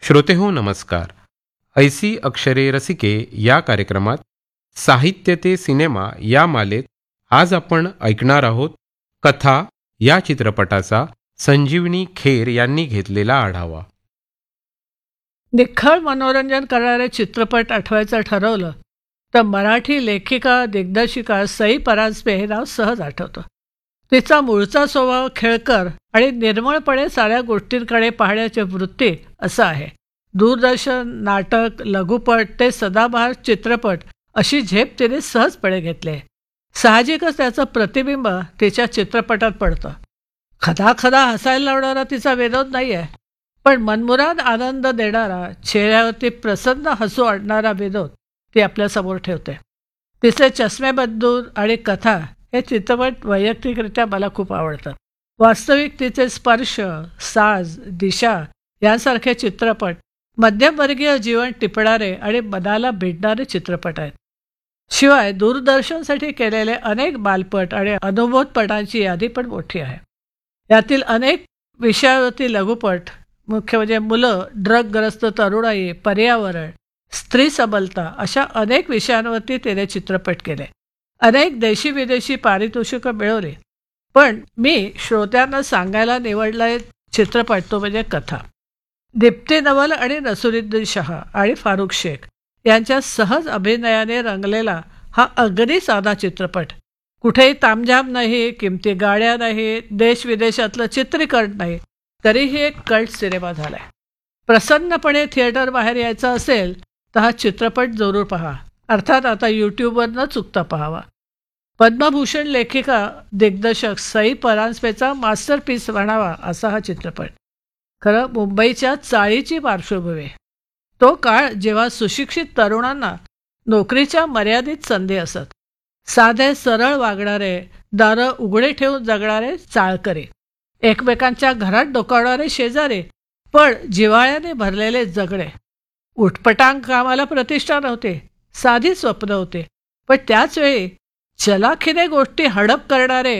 श्रोतेहो नमस्कार. ऐसी अक्षरे रसिके या कार्यक्रमात साहित्य ते सिनेमा या मालेत आज आपण ऐकणार आहोत कथा या चित्रपटाचा संजीवनी खेर यांनी घेतलेला आढावा. निखळ मनोरंजन करणारे चित्रपट आठवायचं ठरवलं तर मराठी लेखिका दिग्दर्शिका सई परांजपे हे नाव सहज आठवतं. तिचा मूळचा स्वभाव खेळकर आणि निर्मळपणे साऱ्या गोष्टींकडे पाहण्याची वृत्ती असं आहे. दूरदर्शन, नाटक, लघुपट ते सदाबहार चित्रपट अशी झेप तिने सहजपणे घेतली. साहजिकच त्याचं प्रतिबिंब तिच्या चित्रपटात पडतं. खदा हसायला लावणारा तिचा विनोद नाही आहे, पण मनमुराद आनंद देणारा, चेहऱ्यावरती प्रसन्न हसू आणणारा विनोद ती आपल्यासमोर ठेवते. तिचे चष्मेबद्दूर आणि कथा हे चित्रपट वैयक्तिकरित्या मला खूप आवडतात. वास्तविक तिचे स्पर्श, साज, दिशा यांसारखे चित्रपट मध्यमवर्गीय जीवन टिपणारे आणि मनाला भिडणारे चित्रपट आहेत. शिवाय दूरदर्शनसाठी केलेले अनेक बालपट आणि अनुभवपटांची यादी पण मोठी आहे. यातील अनेक विषयावरती लघुपट, मुख्य म्हणजे मुलं, ड्रगग्रस्त तरुणाई, पर्यावरण, स्त्री सबलता अशा अनेक विषयांवरती तिने चित्रपट केले. अनेक देशी विदेशी पारितोषिकं मिळवली. पण मी श्रोत्यांना सांगायला निवडला चित्रपट तो म्हणजे कथा. दीप्ती नवल आणि नसरुद्दीन शहा आणि फारुख शेख यांच्या सहज अभिनयाने रंगलेला हा अगदी साधा चित्रपट. कुठेही तामझाम नाही, किमती गाड्या नाही, देश विदेशातलं चित्रीकरण नाही, तरीही एक कल्ट सिनेमा झालाय. प्रसन्नपणे थिएटर बाहेर यायचं असेल तर हा चित्रपट जरूर पहा. अर्थात आता यूट्यूबवर न चुकता पाहावा. पद्मभूषण लेखिका दिग्दर्शक सई परांजपेचा मास्टरपीस म्हणावा असा हा चित्रपट. खरं मुंबईच्या चाळीची पार्श्वभूमी, तो काळ जेव्हा सुशिक्षित तरुणांना नोकरीच्या मर्यादित संधी असत. साधे सरळ वागणारे, दारं उघडे ठेवून जगणारे चाळकरी, एकमेकांच्या घरात डोकावणारे शेजारी, पण जिव्हाळ्याने भरलेले जगणे. उठपटांग कामाला प्रतिष्ठा नव्हते, साधी स्वप्न होते, पण त्याचवेळी चलाखीने गोष्टी हडप करणारे,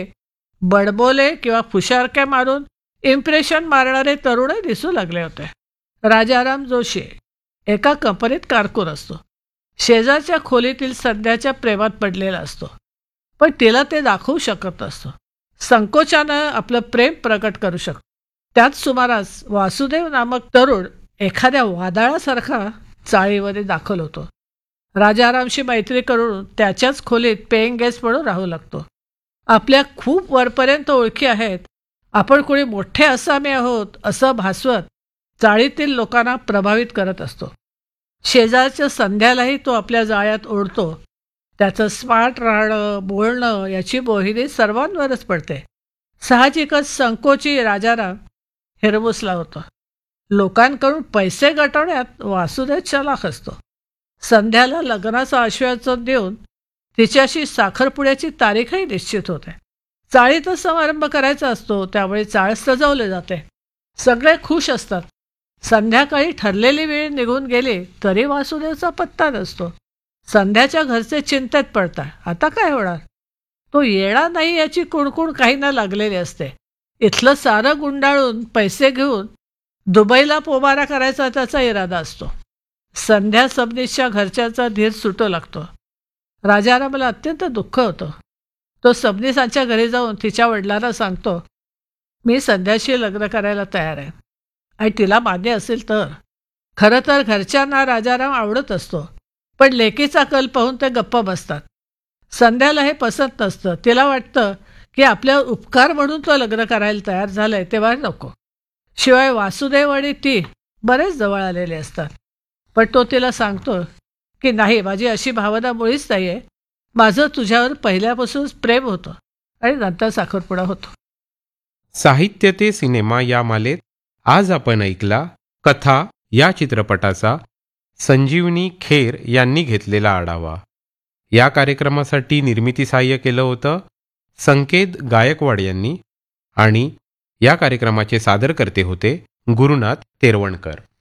बडबोले किंवा फुशारक्या मारून इम्प्रेशन मारणारे तरुणही दिसू लागले होते. राजाराम जोशी एका कंपनीत कारकून असतो. शेजारच्या खोलीतील संध्याच्या प्रेमात पडलेला असतो, पण तिला ते दाखवू शकत नसतो. संकोचानं आपलं प्रेम प्रकट करू शकतो. त्याच सुमारास वासुदेव नामक तरुण एखाद्या वादळासारखा चाळीमध्ये दाखल होतो. राजारामशी मैत्री करून त्याच्याच खोलीत पेईंग गेस्ट म्हणून राहू लागतो. आपल्या खूप वरपर्यंत ओळखी आहेत, आपण कोणी मोठे असामी आहोत असं भासवत चाळीतील लोकांना प्रभावित करत असतो. शेजारच्या संध्यालाही तो आपल्या जाळ्यात ओढतो. त्याचं स्मार्ट राहणं, बोलणं याची मोहिनी सर्वांवरच पडते. साहजिकच संकोची राजाराम हिरमुसला होतो. लोकांकडून पैसे गटवण्यात वासुदेव चलाख असतो. संध्याला लग्नाचं आश्वासन देऊन तिच्याशी साखरपुड्याची तारीखही निश्चित होते. चाळीतच समारंभ करायचा असतो, त्यामुळे चाळ सजवले जाते. सगळे खुश असतात. संध्याकाळी ठरलेली वेळ निघून गेली तरी वासुदेवचा पत्ता नसतो. संध्याच्या घरचे चिंतेत पडतात, आता काय होणार. तो येणार नाही याची कुणकुण काहींना लागलेली असते. इथलं सारं गुंडाळून पैसे घेऊन दुबईला पोबारा करायचा त्याचा इरादा असतो. संध्या सबनीसच्या घरच्यांचा धीर सुटू लागतो. राजारामला अत्यंत दुःख होतं. तो सबनीसांच्या घरी जाऊन तिच्या वडिलांना सांगतो, मी संध्याशी लग्न करायला तयार आहे आणि तिला मान्य असेल तर. खरं तर घरच्यांना राजाराम आवडत असतो, पण लेकीचा कल पाहून ते गप्प बसतात. संध्याला हे पसंत नसतं. तिला वाटतं की आपल्या उपकार म्हणून तो लग्न करायला तयार झालाय तेव्हा नको. शिवाय वासुदेव आणि ती बरेच जवळ आलेले असतात. पण तो तिला सांगतो की नाही, माझी अशी भावना मुळीच नाही आहे. माझं तुझ्यावर पहिल्यापासूनच प्रेम होतं आणि नंतर साखरपुडा होतो. साहित्य ते सिनेमा या मालेत आज आपण ऐकला कथा या चित्रपटाचा संजीवनी खेर यांनी घेतलेला आढावा. या कार्यक्रमासाठी निर्मिती सहाय्य केलं होतं संकेत गायकवाड यांनी आणि या कार्यक्रमाचे सादरकर्ते होते गुरुनाथ तेरवणकर.